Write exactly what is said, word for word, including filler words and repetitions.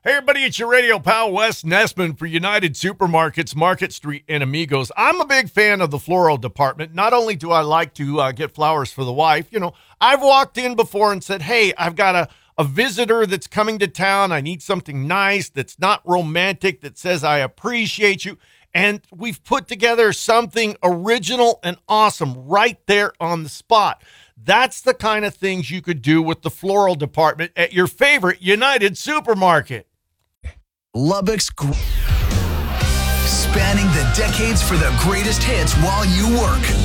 Hey, everybody, it's your radio pal, Wes Nessman for United Supermarkets, Market Street, and Amigos. I'm a big fan of the floral department. Not only do I like to uh, get flowers for the wife, you know, I've walked in before and said, hey, I've got a, a visitor that's coming to town. I need something nice that's not romantic, that says I appreciate you. And we've put together something original and awesome right there on the spot. That's the kind of things you could do with the floral department at your favorite United Supermarket. Lubbock's gr- spanning the decades for the greatest hits while you work.